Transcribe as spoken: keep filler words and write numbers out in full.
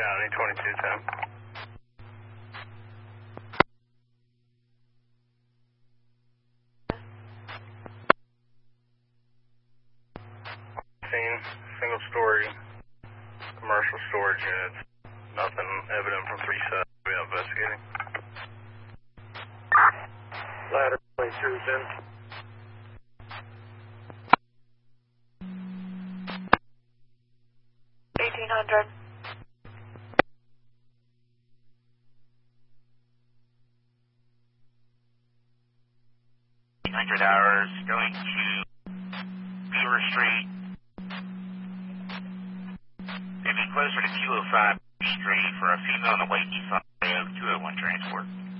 County twenty-two ten. Scene, single story, commercial storage units. Nothing evident from three seven. We are investigating. Ladder twenty-two ten. eighteen hundred. eight hundred hours going to Beaver Street. Maybe closer to two oh five Street for a female on the white Nissan two oh one transport.